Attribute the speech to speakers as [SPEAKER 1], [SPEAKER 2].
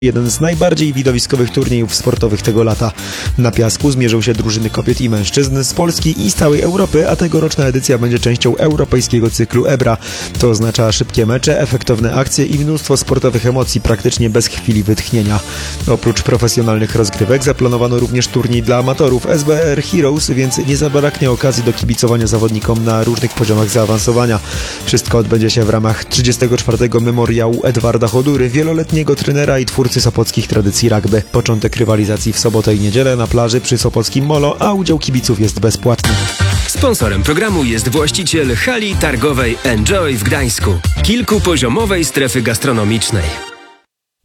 [SPEAKER 1] Jeden z najbardziej widowiskowych turniejów sportowych tego lata. Na piasku zmierzą się drużyny kobiet i mężczyzn z Polski i z całej Europy, a tegoroczna edycja będzie częścią europejskiego cyklu EBRA. To oznacza szybkie mecze, efektowne akcje i mnóstwo sportowych emocji praktycznie bez chwili wytchnienia. Oprócz profesjonalnych rozgrywek zaplanowano również turniej dla amatorów SBR Heroes, więc nie zabraknie okazji do kibicowania zawodnikom na różnych poziomach zaawansowania. Wszystko odbędzie się w ramach 34. Memoriału Edwarda Chodury, wieloletniego trenera i twórcy sopockich tradycji rugby. Początek rywalizacji w sobotę i niedzielę na plaży przy sopockim Molo, a udział kibiców jest bezpłatny.
[SPEAKER 2] Sponsorem programu jest właściciel hali targowej Enjoy w Gdańsku, kilkupoziomowej strefy gastronomicznej.